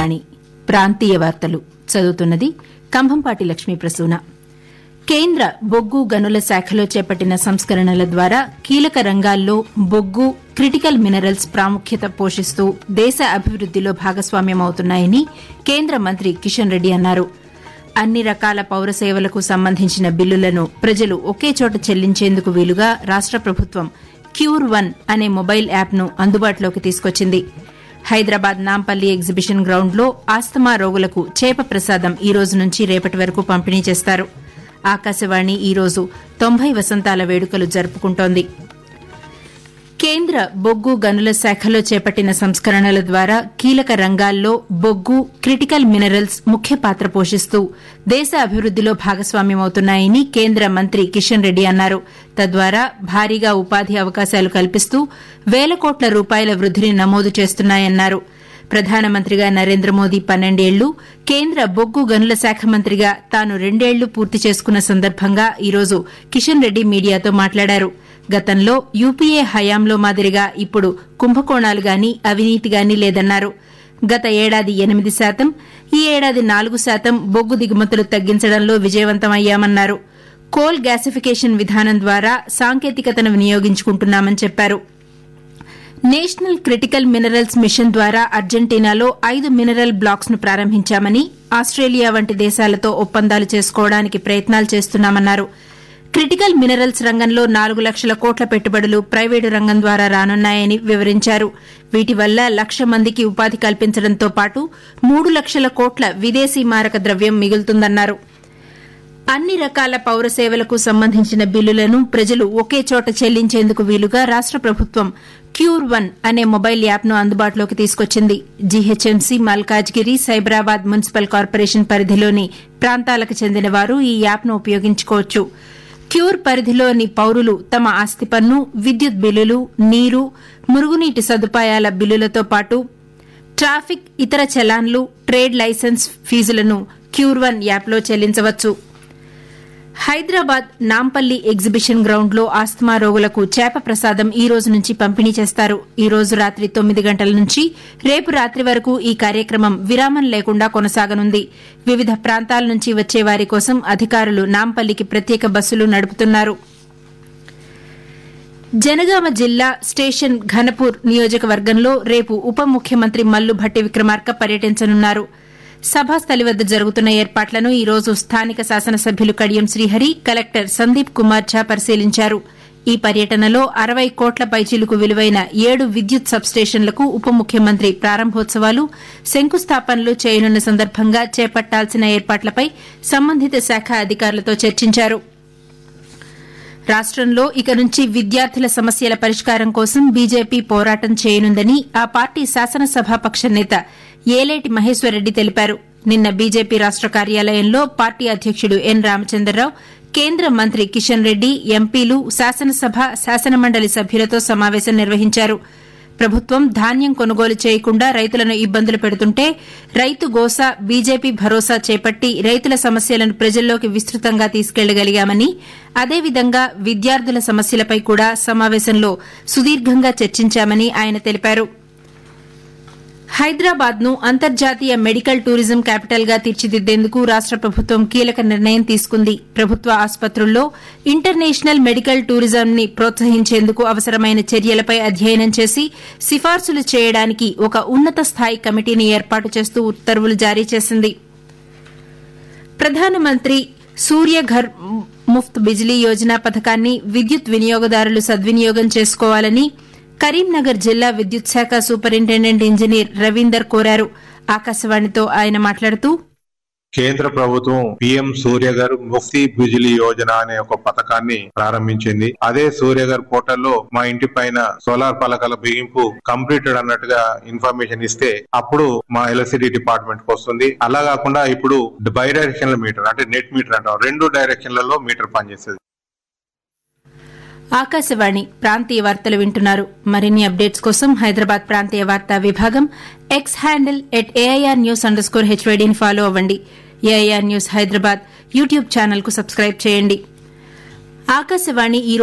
ఆకాశవాణి ప్రాంతీయ వార్తలు చదువుతున్నది కంభంపాటి లక్ష్మీ ప్రసూన. కేంద్ర బొగ్గు గనుల శాఖలో చేపట్టిన సంస్కరణల ద్వారా కీలక రంగాల్లో బొగ్గు, క్రిటికల్ మినరల్స్ ప్రాముఖ్యత పోషిస్తూ దేశ అభివృద్దిలో భాగస్వామ్యమవుతున్నాయని కేంద్ర మంత్రి కిషన్ రెడ్డి అన్నారు. అన్ని రకాల పౌర సేవలకు సంబంధించిన బిల్లులను ప్రజలు ఒకే చోట చెల్లించేందుకు వీలుగా రాష్ట ప్రభుత్వం క్యూర్1 అనే మొబైల్ యాప్ను అందుబాటులోకి తీసుకొచ్చింది. హైదరాబాద్ నాంపల్లి ఎగ్జిబిషన్ గ్రౌండ్లో ఆస్తమా రోగులకు చేప ప్రసాదం ఈ రోజు నుంచి రేపటి వరకు పంపిణీ చేస్తారు. ఆకాశవాణి ఈ రోజు 90 వసంతాల వేడుకలు జరుపుకుంటోంది. కేంద్ర బొగ్గు గనుల శాఖలో చేపట్టిన సంస్కరణల ద్వారా కీలక రంగాల్లో బొగ్గు, క్రిటికల్ మినరల్స్ ముఖ్య పాత్ర పోషిస్తూ దేశ అభివృద్దిలో భాగస్వామ్యమవుతున్నాయని కేంద్ర మంత్రి కిషన్ రెడ్డి అన్నారు. తద్వారా భారీగా ఉపాధి అవకాశాలు కల్పిస్తూ వేల కోట్ల రూపాయల వృద్దిని నమోదు చేస్తున్నాయన్నారు. ప్రధానమంత్రిగా నరేంద్ర మోదీ 12 ఏళ్లు, కేంద్ర బొగ్గు గనుల శాఖ మంత్రిగా తాను 2 ఏళ్లు పూర్తి చేసుకున్న సందర్భంగా ఈరోజు కిషన్ రెడ్డి మీడియాతో మాట్లాడారు. గతంలో యూపీఏ హయాంలో మాదిరిగా ఇప్పుడు కుంభకోణాలు గాని అవినీతి గాని లేదన్నారు. గత ఏడాది 8%, ఈ ఏడాది 4% బొగ్గు దిగుమతులు తగ్గించడంలో విజయవంతమయ్యామన్నారు. కోల్ గ్యాసిఫికేషన్ విధానం ద్వారా సాంకేతికతను వినియోగించుకుంటున్నామని చెప్పారు. నేషనల్ క్రిటికల్ మినరల్స్ మిషన్ ద్వారా అర్జెంటీనాలో 5 మినరల్ బ్లాక్స్ ను ప్రారంభించామని, ఆస్టేలియా వంటి దేశాలతో ఒప్పందాలు చేసుకోవడానికి ప్రయత్నాలు చేస్తున్నామన్నారు. క్రిటికల్ మినరల్స్ రంగంలో 4 లక్షల కోట్ల పెట్టుబడులు ప్రైవేటు రంగం ద్వారా రానున్నాయని వివరించారు. వీటి వల్ల 1,00,000 మందికి ఉపాధి కల్పించడంతో పాటు 3 లక్షల కోట్ల విదేశీ మారక ద్రవ్యం మిగులుతుందన్నారు. అన్ని రకాల పౌర సేవలకు సంబంధించిన బిల్లులను ప్రజలు ఒకే చోట చెల్లించేందుకు వీలుగా రాష్ట ప్రభుత్వం క్యూర్1 అనే మొబైల్ యాప్ను అందుబాటులోకి తీసుకొచ్చింది. GHMC, Malkajgiri, Cyberabad municipal corporation పరిధిలోని ప్రాంతాలకు చెందిన వారు ఈ యాప్ను ఉపయోగించుకోవచ్చు. క్యూర్ పరిధిలోని పౌరులు తమ ఆస్తి పన్ను, విద్యుత్ బిల్లులు, నీరు, మురుగునీటి సదుపాయాల బిల్లులతో పాటు ట్రాఫిక్, ఇతర చలాన్లు, ట్రేడ్ లైసెన్స్ ఫీజులను క్యూర్1 యాప్లో చెల్లించవచ్చు. హైదరాబాద్ నాంపల్లి ఎగ్జిబిషన్ గ్రౌండ్లో ఆస్తమా రోగులకు చేప ప్రసాదం ఈ రోజు నుంచి పంపిణీ చేస్తారు. ఈ రోజు రాత్రి 9 గంటల నుంచి రేపు రాత్రి వరకు ఈ కార్యక్రమం విరామం లేకుండా కొనసాగనుంది. వివిధ ప్రాంతాల నుంచి వచ్చే వారి కోసం అధికారులు నాంపల్లికి ప్రత్యేక బస్సులు నడుపుతున్నారు. జనగామ జిల్లా స్టేషన్ ఘనపూర్ నియోజకవర్గంలో రేపు ఉప ముఖ్యమంత్రి మల్లు భట్టి విక్రమార్క పర్యటించనున్నారు. సభాస్థలి వద్ద జరుగుతున్న ఏర్పాట్లను ఈ రోజు స్థానిక శాసనసభ్యులు కడియం శ్రీహరి, కలెక్టర్ సందీప్ కుమార్ ఝా పరిశీలించారు. ఈ పర్యటనలో 60 కోట్ల పైచిలుకు విలువైన 7 విద్యుత్ సబ్స్టేషన్లకు ఉప ముఖ్యమంత్రి ప్రారంభోత్సవాలు, శంకుస్థాపనలు చేయనున్న సందర్భంగా చేపట్టాల్సిన ఏర్పాట్లపై సంబంధిత శాఖ అధికారులతో చర్చించారు. రాష్టంలో ఇక నుంచి విద్యార్థుల సమస్యల పరిష్కారం కోసం బీజేపీ పోరాటం చేయనుందని ఆ పార్టీ శాసనసభాపక్ష నేత ఏలేటి మహేశ్వర్రెడ్డి తెలిపారు. నిన్న బీజేపీ రాష్ట కార్యాలయంలో పార్టీ అధ్యకుడు ఎన్ రామచంద్రరావు, కేంద్ర మంత్రి కిషన్ రెడ్డి, ఎంపీలు, శాసనసభ, శాసనమండలి సభ్యులతో సమావేశం నిర్వహించారు. ప్రభుత్వం ధాన్యం కొనుగోలు చేయకుండా రైతులను ఇబ్బందులు పెడుతుంటే రైతు గోసా, బీజేపీ భరోసా చేపట్టి రైతుల సమస్యలను ప్రజల్లోకి విస్తృతంగా తీసుకెళ్లగలిగామని, అదేవిధంగా విద్యార్థుల సమస్యలపై కూడా సమావేశంలో సుదీర్ఘంగా చర్చించామని ఆయన తెలిపారు. హైదరాబాద్ ను అంతర్జాతీయ మెడికల్ టూరిజం క్యాపిటల్ గా తీర్చిదిద్దేందుకు రాష్ట ప్రభుత్వం కీలక నిర్ణయం తీసుకుంది. ప్రభుత్వ ఆసుపత్రుల్లో ఇంటర్నేషనల్ మెడికల్ టూరిజంని ప్రోత్సహించేందుకు అవసరమైన చర్యలపై అధ్యయనం చేసి సిఫార్సులు చేయడానికి ఒక ఉన్నత స్థాయి కమిటీని ఏర్పాటు చేస్తూ ఉత్తర్వులు జారీ చేసింది. ప్రధానమంత్రి సూర్యఘర్ ముఫ్త్ బిజిలీ యోజన పథకాన్ని విద్యుత్ వినియోగదారులు సద్వినియోగం చేసుకోవాలని కరీంనగర్ జిల్లా విద్యుత్ శాఖ సూపరింటెండెంట్ ఇంజనీర్ రవీందర్ కోరారు. ఆకాశవాణితో ఆయన మాట్లాడుతూ, కేంద్ర ప్రభుత్వం పిఎం సూర్యఘర్ ముఫ్తీ బిజిలీ యోజన అనే ఒక పథకాన్ని ప్రారంభించింది. అదే సూర్యఘర్ పోర్టల్లో మా ఇంటి పైన సోలార్ పలకల బిగింపు కంప్లీటెడ్ అన్నట్టుగా ఇన్ఫర్మేషన్ ఇస్తే అప్పుడు మా ఎలక్ట్రిసిటీ డిపార్ట్మెంట్ కు వస్తుంది. అలా కాకుండా ఇప్పుడు బై డైరెక్షన్ల మీటర్ అంటే నెట్ మీటర్ అంటాం, 2 డైరెక్షన్లలో మీటర్ పనిచేస్తుంది. ఆకాశవాణి ప్రాంతీయ వార్తలు వింటున్నారు. మరిన్ని అప్డేట్స్ కోసం హైదరాబాద్ ప్రాంతీయ వార్తా విభాగం ఎక్స్ హ్యాండిల్ @AIR_News_HYDని ఫాలో అవ్వండి. AIR news Hyderabad YouTube channel కు సబ్స్క్రైబ్ చేయండి. ఆకాశవాణి